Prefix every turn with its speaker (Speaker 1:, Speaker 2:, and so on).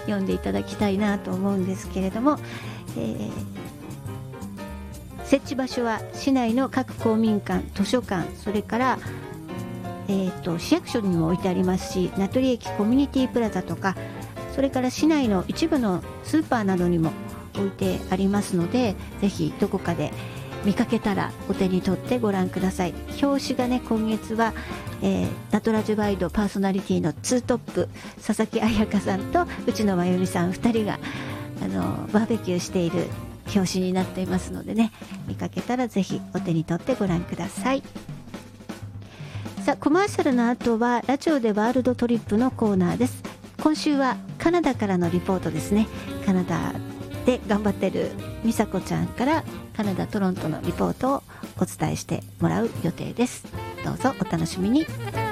Speaker 1: 読んでいただきたいなと思うんですけれども、設置場所は市内の各公民館、図書館、それから、市役所にも置いてありますし、名取駅コミュニティプラザとか、それから市内の一部のスーパーなどにも置いてありますので、ぜひどこかで見かけたらお手に取ってご覧ください。表紙がね、今月は、ナトラジワイドパーソナリティのツートップ、佐々木彩香さんと内野真由美さん2人がバーベキューしている表紙になっていますのでね、見かけたらぜひお手に取ってご覧ください。さあ、コマーシャルの後はラジオでワールドトリップのコーナーです。今週はカナダからのリポートですね。カナダで頑張ってる美佐子ちゃんからカナダトロントのリポートをお伝えしてもらう予定です。どうぞお楽しみに。